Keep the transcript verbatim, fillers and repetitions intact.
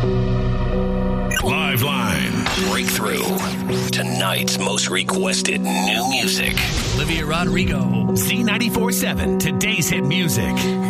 Live Line. Breakthrough. Tonight's most requested new music. Olivia Rodrigo. Z ninety-four point seven, today's hit music.